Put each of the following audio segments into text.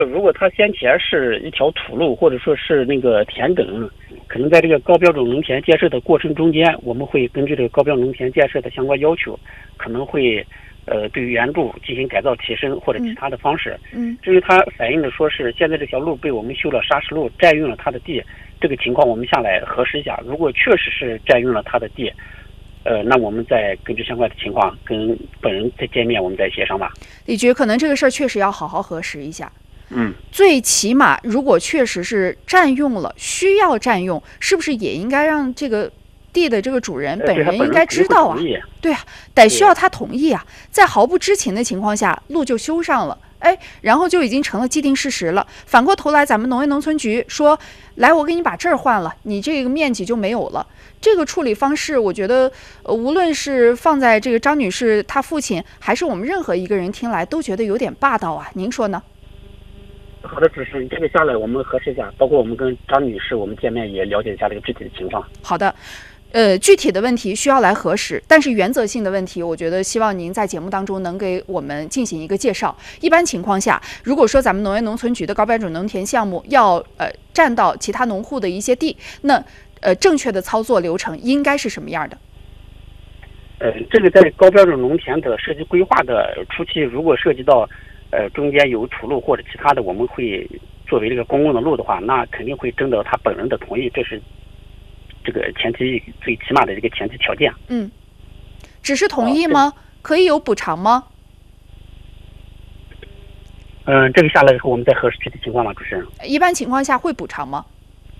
如果它先前是一条土路，或者说是那个田埂，可能在这个高标准农田建设的过程中间，我们会根据这个高标准农田建设的相关要求，可能会对原路进行改造提升或者其他的方式。至于它反映的说是现在这条路被我们修了砂石路，占用了它的地，这个情况我们下来核实一下，如果确实是占用了它的地，那我们再根据相关的情况跟本人再见面，我们再协商吧。 李局，可能这个事儿确实要好好核实一下。最起码如果确实是占用了，需要占用，是不是也应该让这个地的这个主人本人应该知道啊？对啊，得需要他同意啊。在毫不知情的情况下，路就修上了，然后就已经成了既定事实了。反过头来，咱们农业农村局说，来，我给你把这儿换了，你这个面积就没有了。这个处理方式，我觉得，无论是放在这个张女士她父亲，还是我们任何一个人听来，都觉得有点霸道啊。您说呢？ 好的，主持人，这个下来我们核实一下，包括我们跟张女士我们见面也了解一下这个具体的情况。 好的。具体的问题需要来核实，但是原则性的问题，我觉得希望您在节目当中能给我们进行一个介绍。一般情况下，如果说咱们农业农村局的高标准农田项目要占到其他农户的一些地，那正确的操作流程应该是什么样的？ 这个在高标准农田的设计规划的初期，如果涉及到中间有土路或者其他的，我们会作为这个公共的路的话，那肯定会征得他本人的同意，这是这个前提最起码的这个前提条件。 只是同意吗？可以有补偿吗？ 这个下来以后我们再核实具体情况吧，主持人。 一般情况下会补偿吗？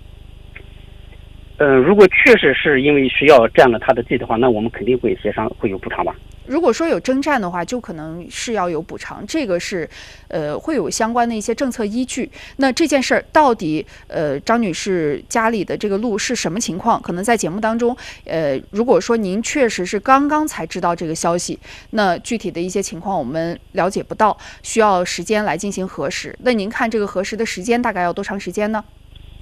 如果确实是因为需要占了他的地的话，那我们肯定会协商，会有补偿吧。 如果说有征占的话，就可能是要有补偿，这个是会有相关的一些政策依据。那这件事儿到底张女士家里的这个路是什么情况？可能在节目当中，如果说您确实是刚刚才知道这个消息，那具体的一些情况我们了解不到，需要时间来进行核实。那您看这个核实的时间大概要多长时间呢？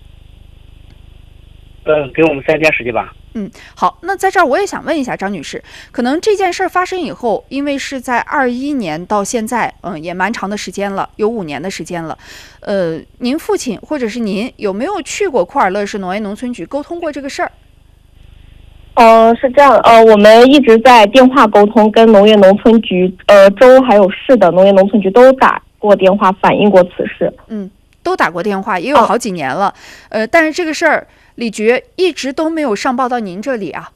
给我们3天时间吧。 好，那在这儿我也想问一下张女士，可能这件事儿发生以后，因为是在21年到现在，也蛮长的时间了，有5年的时间了。您父亲或者是您有没有去过库尔勒市农业农村局沟通过这个事儿？ 是这样，我们一直在电话沟通，跟农业农村局，州还有市的农业农村局都打过电话反映过此事。 都打过电话，也有好几年了。但是这个事儿，李局一直都没有上报到您这里啊。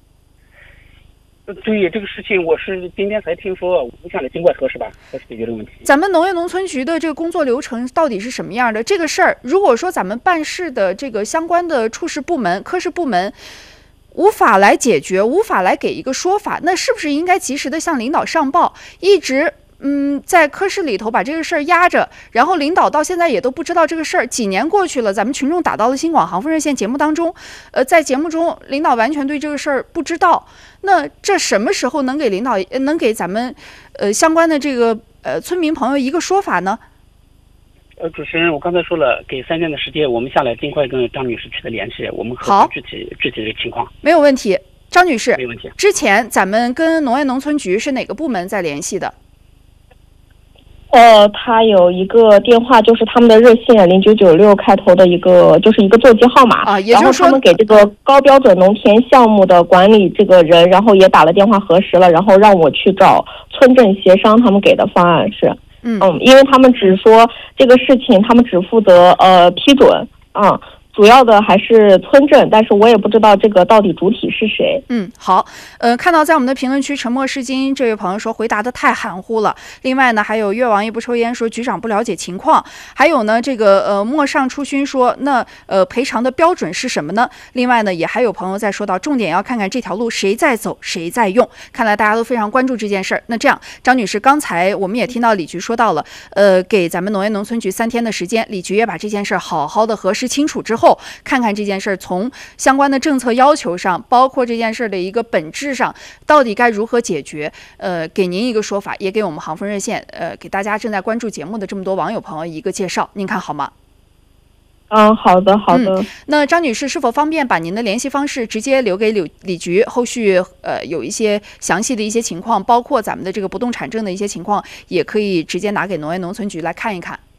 对这个事情，我是今天才听说，我们下来尽快核实吧，核实解决这个问题。 咱们农业农村局的这个工作流程到底是什么样的？这个事儿，如果说咱们办事的这个相关的处事部门、科室部门无法来解决，无法来给一个说法，那是不是应该及时的向领导上报？一直在科室里头把这个事儿压着，然后领导到现在也都不知道这个事儿。几年过去了，咱们群众打到了新广航风热线节目当中，在节目中领导完全对这个事儿不知道。那这什么时候能给领导能给咱们相关的这个村民朋友一个说法呢？ 主持人，我刚才说了，给3天的时间，我们下来尽快跟张女士取得联系，我们核实具体的情况。 没有问题，张女士， 没问题。 之前咱们跟农业农村局是哪个部门在联系的？ 他有一个电话，就是他们的热线0996开头的一个，就是一个座机号码啊，也就是说然后他们给这个高标准农田项目的管理这个人，然后也打了电话核实了，然后让我去找村镇协商，他们给的方案是，因为他们只说这个事情，他们只负责批准主要的还是村镇，但是我也不知道这个到底主体是谁。 好，看到在我们的评论区沉默是金这位朋友说回答的太含糊了。另外呢，还有越王爷不抽烟说局长不了解情况。还有呢，这个陌上初熏说那赔偿的标准是什么呢？另外呢，也还有朋友在说到重点要看看这条路谁在走谁在用。看来大家都非常关注这件事儿。那这样，张女士，刚才我们也听到李局说到了，给咱们农业农村局3天的时间，李局也把这件事儿好好的核实清楚之后，看看这件事儿从相关的政策要求上，包括这件事的一个本质上，到底该如何解决？给您一个说法，也给我们航风热线，给大家正在关注节目的这么多网友朋友一个介绍，您看好吗？ 好的。 那张女士是否方便把您的联系方式直接留给李局？后续有一些详细的一些情况，包括咱们的这个不动产证的一些情况，也可以直接拿给农业农村局来看一看。